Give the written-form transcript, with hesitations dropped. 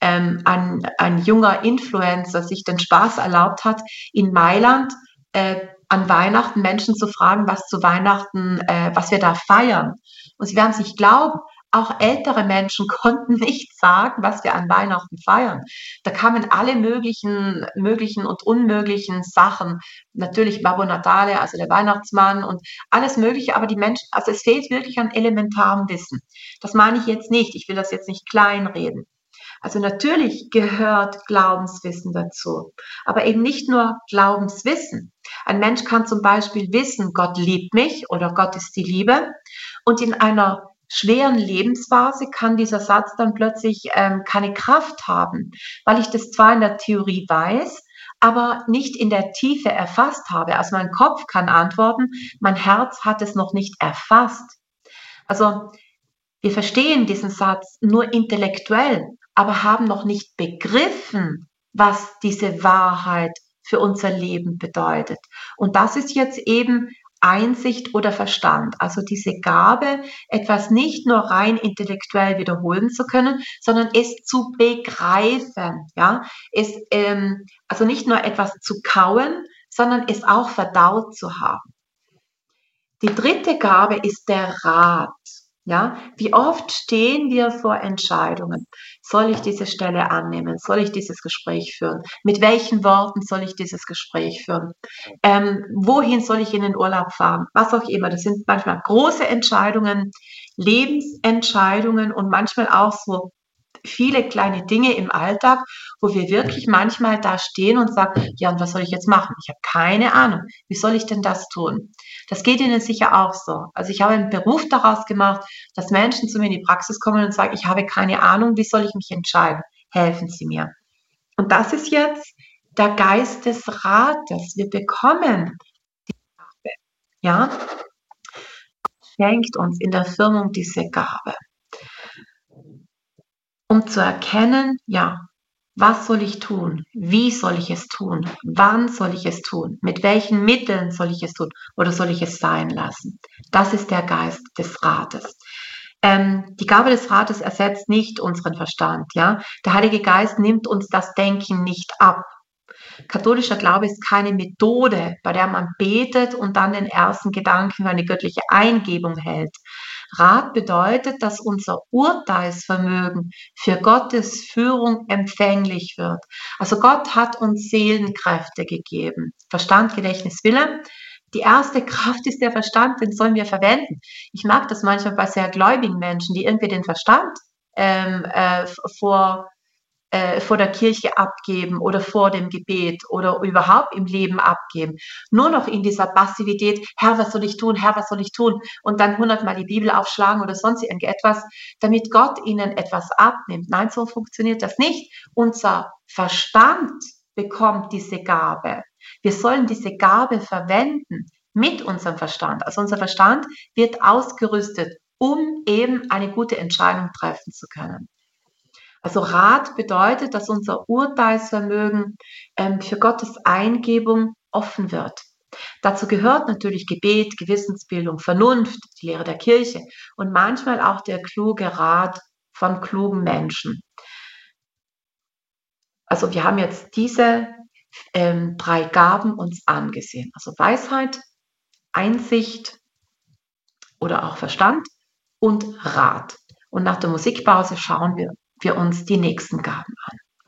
ein junger Influencer sich den Spaß erlaubt hat, in Mailand an Weihnachten Menschen zu fragen, was zu Weihnachten, was wir da feiern. Und Sie werden es nicht glauben, auch ältere Menschen konnten nicht sagen, was wir an Weihnachten feiern. Da kamen alle möglichen und unmöglichen Sachen. Natürlich Babbo Natale, also der Weihnachtsmann und alles Mögliche, aber die Menschen, also es fehlt wirklich an elementarem Wissen. Das meine ich jetzt nicht. Ich will das jetzt nicht kleinreden. Also natürlich gehört Glaubenswissen dazu, aber eben nicht nur Glaubenswissen. Ein Mensch kann zum Beispiel wissen, Gott liebt mich oder Gott ist die Liebe, und in einer schweren Lebensphase kann dieser Satz dann plötzlich keine Kraft haben, weil ich das zwar in der Theorie weiß, aber nicht in der Tiefe erfasst habe. Also mein Kopf kann antworten, mein Herz hat es noch nicht erfasst. Also wir verstehen diesen Satz nur intellektuell, aber haben noch nicht begriffen, was diese Wahrheit für unser Leben bedeutet. Und das ist jetzt eben Einsicht oder Verstand, also diese Gabe, etwas nicht nur rein intellektuell wiederholen zu können, sondern es zu begreifen. Ja? Also nicht nur etwas zu kauen, sondern es auch verdaut zu haben. Die dritte Gabe ist der Rat. Ja, wie oft stehen wir vor Entscheidungen? Soll ich diese Stelle annehmen? Soll ich dieses Gespräch führen? Mit welchen Worten soll ich dieses Gespräch führen? Wohin soll ich in den Urlaub fahren? Was auch immer. Das sind manchmal große Entscheidungen, Lebensentscheidungen und manchmal auch so viele kleine Dinge im Alltag, wo wir wirklich manchmal da stehen und sagen, ja, und was soll ich jetzt machen? Ich habe keine Ahnung. Wie soll ich denn das tun? Das geht Ihnen sicher auch so. Also ich habe einen Beruf daraus gemacht, dass Menschen zu mir in die Praxis kommen und sagen, ich habe keine Ahnung, wie soll ich mich entscheiden? Helfen Sie mir. Und das ist jetzt der Geist des Rates. Wir bekommen die Gabe. Ja? Schenkt uns in der Firmung diese Gabe, um zu erkennen, ja, was soll ich tun? Wie soll ich es tun? Wann soll ich es tun? Mit welchen Mitteln soll ich es tun? Oder soll ich es sein lassen? Das ist der Geist des Rates. Die Gabe des Rates ersetzt nicht unseren Verstand. Ja? Der Heilige Geist nimmt uns das Denken nicht ab. Katholischer Glaube ist keine Methode, bei der man betet und dann den ersten Gedanken für eine göttliche Eingebung hält. Rat bedeutet, dass unser Urteilsvermögen für Gottes Führung empfänglich wird. Also Gott hat uns Seelenkräfte gegeben. Verstand, Gedächtnis, Wille. Die erste Kraft ist der Verstand, den sollen wir verwenden. Ich mag das manchmal bei sehr gläubigen Menschen, die irgendwie den Verstand vor der Kirche abgeben oder vor dem Gebet oder überhaupt im Leben abgeben. Nur noch in dieser Passivität, Herr, was soll ich tun? Herr, was soll ich tun? Und dann 100-mal die Bibel aufschlagen oder sonst irgendetwas, damit Gott ihnen etwas abnimmt. Nein, so funktioniert das nicht. Unser Verstand bekommt diese Gabe. Wir sollen diese Gabe verwenden mit unserem Verstand. Also unser Verstand wird ausgerüstet, um eben eine gute Entscheidung treffen zu können. Also Rat bedeutet, dass unser Urteilsvermögen für Gottes Eingebung offen wird. Dazu gehört natürlich Gebet, Gewissensbildung, Vernunft, die Lehre der Kirche und manchmal auch der kluge Rat von klugen Menschen. Also wir haben jetzt diese 3 Gaben uns angesehen. Also Weisheit, Einsicht oder auch Verstand und Rat. Und nach der Musikpause schauen wir uns die nächsten Gaben